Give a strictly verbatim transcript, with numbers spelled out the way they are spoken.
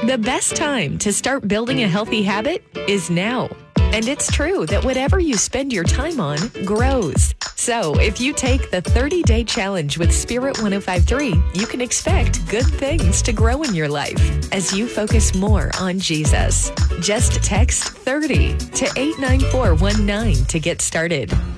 The best time to start building a healthy habit is now. And it's true that whatever you spend your time on grows. So if you take the thirty-day challenge with Spirit one oh five point three, you can expect good things to grow in your life as you focus more on Jesus. Just text thirty to eight nine four one nine to get started.